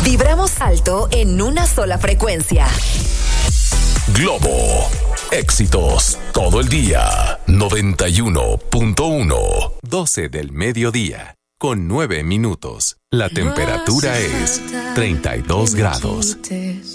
Vibramos alto en una sola frecuencia. Globo. Éxitos todo el día. 91.1. 12 del mediodía. Con 9 minutos. La temperatura es 32 grados.